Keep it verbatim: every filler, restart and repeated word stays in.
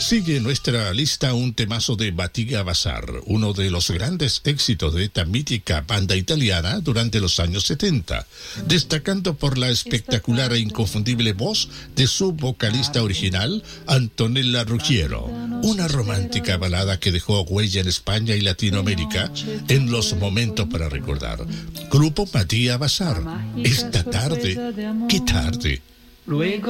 Sigue en nuestra lista un temazo de Battista Bazar, uno de los grandes éxitos de esta mítica banda italiana durante los años setenta, destacando por la espectacular e inconfundible voz de su vocalista original, Antonella Ruggiero, una romántica balada que dejó huella en España y Latinoamérica en los momentos para recordar. Grupo Battista Bazar, esta tarde, qué tarde. Luego